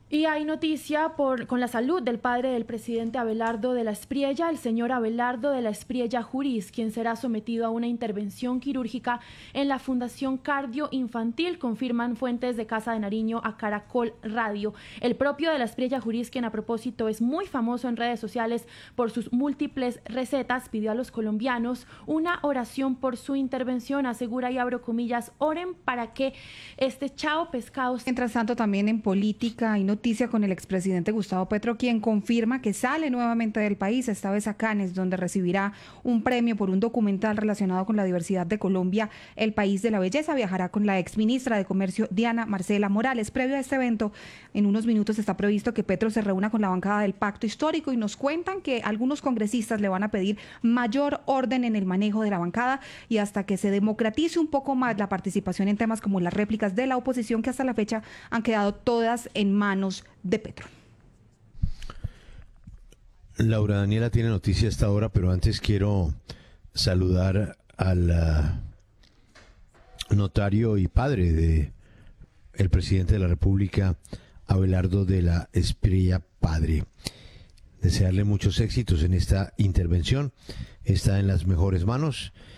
Y hay noticia con la salud del padre del presidente Abelardo de la Espriella, el señor Abelardo de la Espriella Jurís, quien será sometido a una intervención quirúrgica en la Fundación Cardio Infantil, confirman fuentes de Casa de Nariño a Caracol Radio. El propio de la Espriella Jurís, quien a propósito es muy famoso en redes sociales por sus múltiples recetas, pidió a los colombianos una oración por su intervención. Asegura, y abro comillas, oren para que este chao pescado... Mientras tanto, también en política hay noticia con el expresidente Gustavo Petro, quien confirma que sale nuevamente del país, esta vez a Cannes, donde recibirá un premio por un documental relacionado con la diversidad de Colombia, el país de la belleza. Viajará con la exministra de Comercio, Diana Marcela Morales. Previo a este evento, en unos minutos está previsto que Petro se reúna con la bancada del Pacto Histórico y nos cuentan que algunos congresistas le van a pedir mayor orden en el manejo de la bancada y hasta que se democratice un poco más la participación en temas como las réplicas de la oposición, que hasta la fecha han quedado todas en manos de Petro. Laura Daniela tiene noticia hasta ahora, pero antes quiero saludar al notario y padre de el presidente de la República, Abelardo de la Espriella padre. Desearle muchos éxitos en esta intervención. Está en las mejores manos